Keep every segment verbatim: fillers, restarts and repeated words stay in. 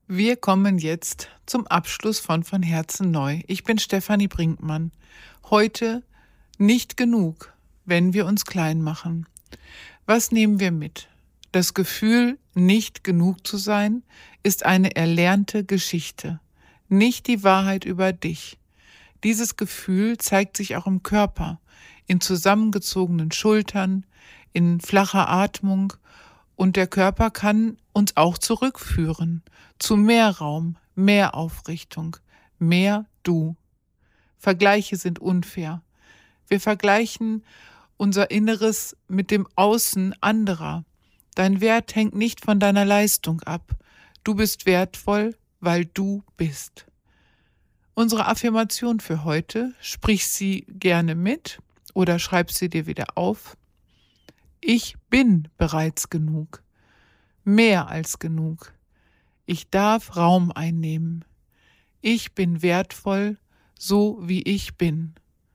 Wir kommen jetzt zum Abschluss von Von Herzen neu. Ich bin Stefanie Brinkmann. Heute nicht genug, wenn wir uns klein machen. Was nehmen wir mit? Das Gefühl, nicht genug zu sein, ist eine erlernte Geschichte, nicht die Wahrheit über dich. Dieses Gefühl zeigt sich auch im Körper, in zusammengezogenen Schultern, in flacher Atmung, und der Körper kann uns auch zurückführen zu mehr Raum, mehr Aufrichtung, mehr Du. Vergleiche sind unfair. Wir vergleichen unser Inneres mit dem Außen anderer. Dein Wert hängt nicht von deiner Leistung ab. Du bist wertvoll, weil du bist. Unsere Affirmation für heute, sprich sie gerne mit oder schreib sie dir wieder auf. Ich bin bereits genug, mehr als genug. Ich darf Raum einnehmen. Ich bin wertvoll, so wie ich bin.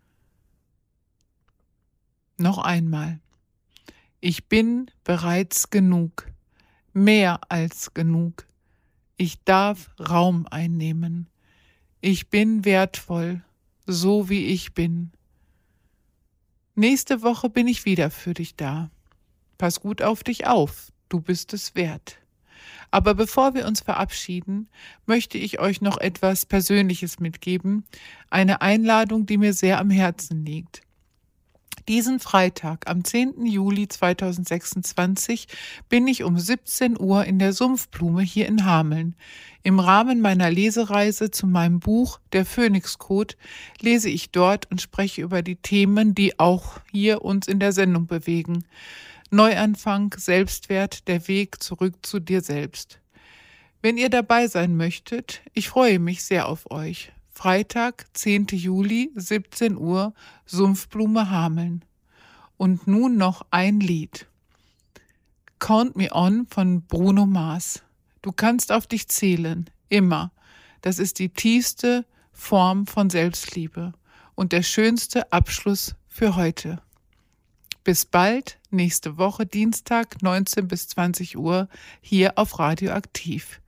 Noch einmal. Ich bin bereits genug, mehr als genug. Ich darf Raum einnehmen. Ich bin wertvoll, so wie ich bin. Nächste Woche bin ich wieder für dich da. Pass gut auf dich auf, du bist es wert. Aber bevor wir uns verabschieden, möchte ich euch noch etwas Persönliches mitgeben, eine Einladung, die mir sehr am Herzen liegt. Diesen Freitag, am zehnten Juli zweitausendsechsundzwanzig, bin ich um siebzehn Uhr in der Sumpfblume hier in Hameln. Im Rahmen meiner Lesereise zu meinem Buch Der Phönixcode lese ich dort und spreche über die Themen, die auch hier uns in der Sendung bewegen. Neuanfang, Selbstwert, der Weg zurück zu dir selbst. Wenn ihr dabei sein möchtet, ich freue mich sehr auf euch. Freitag, zehnten Juli, siebzehn Uhr, Sumpfblume Hameln. Und nun noch ein Lied. Count Me On von Bruno Mars. Du kannst auf dich zählen, immer. Das ist die tiefste Form von Selbstliebe und der schönste Abschluss für heute. Bis bald, nächste Woche, Dienstag, neunzehn bis zwanzig Uhr, hier auf Radioaktiv.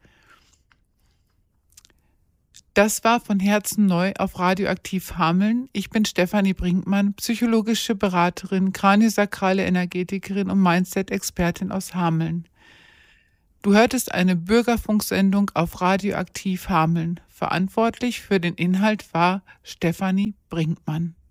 Das war Von Herzen neu auf Radioaktiv Hameln. Ich bin Stefanie Brinkmann, psychologische Beraterin, kraniosakrale Energetikerin und Mindset-Expertin aus Hameln. Du hörtest eine Bürgerfunksendung auf Radioaktiv Hameln. Verantwortlich für den Inhalt war Stefanie Brinkmann.